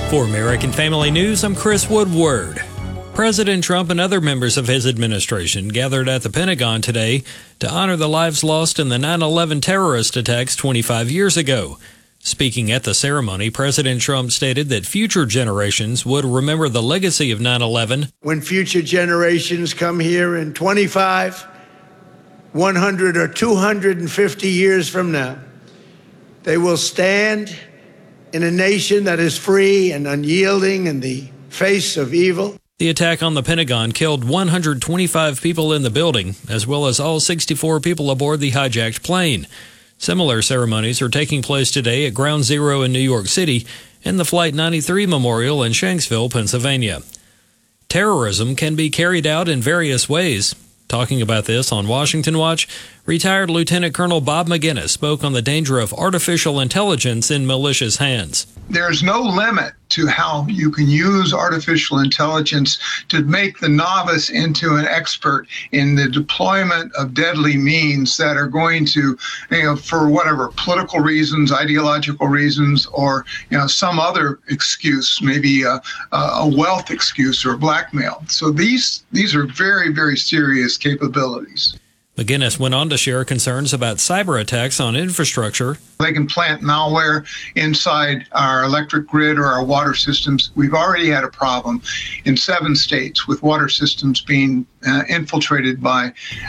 For American Family News, I'm Chris Woodward. President Trump and other members of his administration gathered at the Pentagon today to honor the lives lost in the 9/11 terrorist attacks 25 years ago. Speaking at the ceremony, President Trump stated that future generations would remember the legacy of 9/11. When future generations come here in 25, 100 or 250 years from now, they will stand in a nation that is free and unyielding in the face of evil. The attack on the Pentagon killed 125 people in the building, as well as all 64 people aboard the hijacked plane. Similar ceremonies are taking place today at Ground Zero in New York City and the Flight 93 Memorial in Shanksville, Pennsylvania. Terrorism can be carried out in various ways. Talking about this on Washington Watch, retired Lieutenant Colonel Bob Maginnis spoke on the danger of artificial intelligence in malicious hands. There's no limit to how you can use artificial intelligence to make the novice into an expert in the deployment of deadly means that are going to, for whatever political reasons, ideological reasons, or some other excuse, maybe a wealth excuse or blackmail. So these are very, very serious capabilities. McGinnis went on to share concerns about cyber attacks on infrastructure. They can plant malware inside our electric grid or our water systems. We've already had a problem in 7 states with water systems being infiltrated by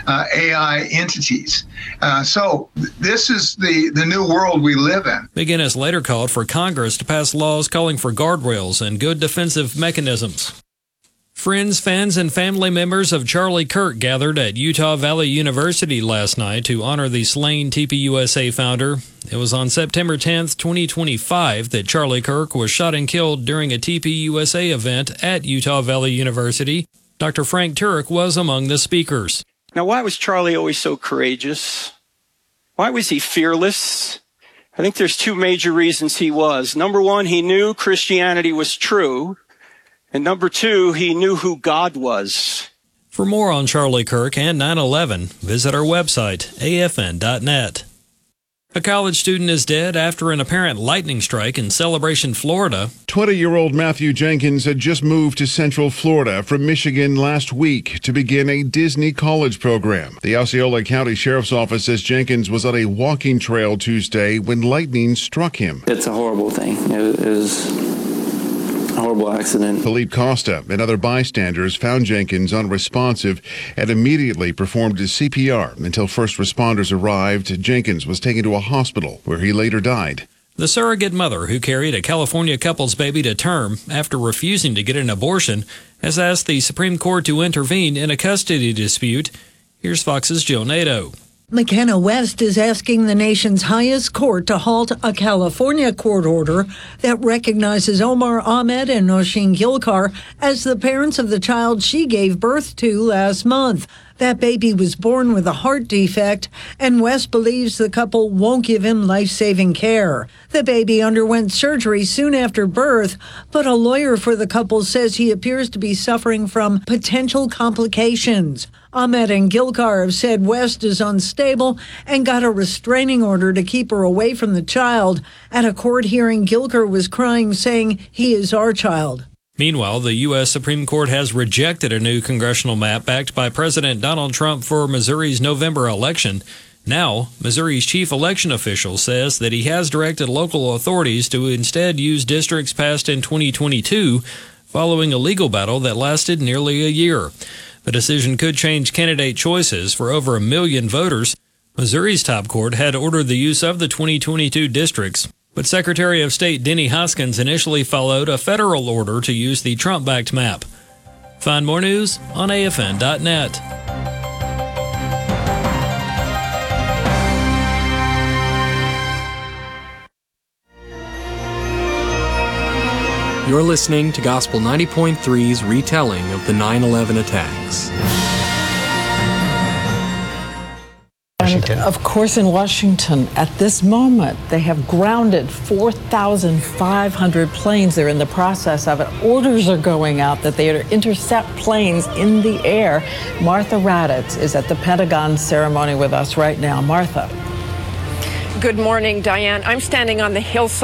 AI entities. So this is the new world we live in. McGinnis later called for Congress to pass laws calling for guardrails and good defensive mechanisms. Friends, fans, and family members of Charlie Kirk gathered at Utah Valley University last night to honor the slain TPUSA founder. It was on September 10th, 2025 that Charlie Kirk was shot and killed during a TPUSA event at Utah Valley University. Dr. Frank Turek was among the speakers. Now, why was Charlie always so courageous? Why was he fearless? I think there's 2 major reasons he was. Number 1, he knew Christianity was true. And number 2, he knew who God was. For more on Charlie Kirk and 9/11, visit our website, afn.net. A college student is dead after an apparent lightning strike in Celebration, Florida. 20-year-old Matthew Jenkins had just moved to Central Florida from Michigan last week to begin a Disney college program. The Osceola County Sheriff's Office says Jenkins was on a walking trail Tuesday when lightning struck him. It's a horrible thing. It was a horrible accident. Philippe Costa and other bystanders found Jenkins unresponsive and immediately performed his CPR until first responders arrived. Jenkins was taken to a hospital where he later died. The surrogate mother who carried a California couple's baby to term after refusing to get an abortion has asked the Supreme Court to intervene in a custody dispute. Here's Fox's Jill Nato. McKenna West is asking the nation's highest court to halt a California court order that recognizes Omar Ahmed and Nosheen Gilkar as the parents of the child she gave birth to last month. That baby was born with a heart defect, and West believes the couple won't give him life-saving care. The baby underwent surgery soon after birth, but a lawyer for the couple says he appears to be suffering from potential complications. Ahmed and Gilkar have said West is unstable and got a restraining order to keep her away from the child. At a court hearing, Gilkar was crying, saying, "He is our child." Meanwhile, the U.S. Supreme Court has rejected a new congressional map backed by President Donald Trump for Missouri's November election. Now, Missouri's chief election official says that he has directed local authorities to instead use districts passed in 2022, following a legal battle that lasted nearly a year. The decision could change candidate choices for over 1 million voters. Missouri's top court had ordered the use of the 2022 districts, but Secretary of State Denny Hoskins initially followed a federal order to use the Trump-backed map. Find more news on afn.net. You're listening to Gospel 90.3's retelling of the 9/11 attacks. And of course, in Washington, at this moment, they have grounded 4,500 planes. They're in the process of it. Orders are going out that they are to intercept planes in the air. Martha Raddatz is at the Pentagon ceremony with us right now. Martha. Good morning, Diane. I'm standing on the hillside